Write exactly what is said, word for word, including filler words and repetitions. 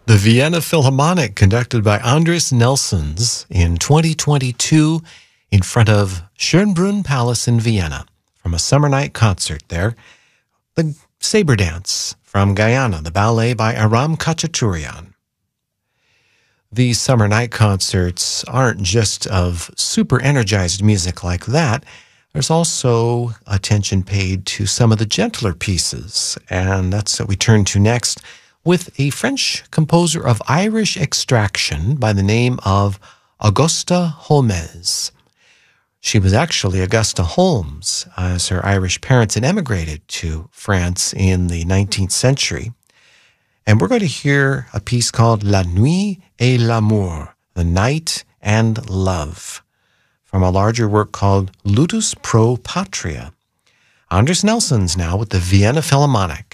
The Vienna Philharmonic, conducted by Andris Nelsons in twenty twenty-two in front of Schönbrunn Palace in Vienna, from a summer night concert there. The Sabre Dance from Guyana, the ballet by Aram Khachaturian. These summer night concerts aren't just of super energized music like that. There's also attention paid to some of the gentler pieces, and that's what we turn to next, with a French composer of Irish extraction by the name of Augusta Holmes. She was actually Augusta Holmes, as her Irish parents had emigrated to France in the nineteenth century. And we're going to hear a piece called La Nuit et l'Amour, The Night and Love, from a larger work called Ludus Pro Patria. Andris Nelsons now with the Vienna Philharmonic.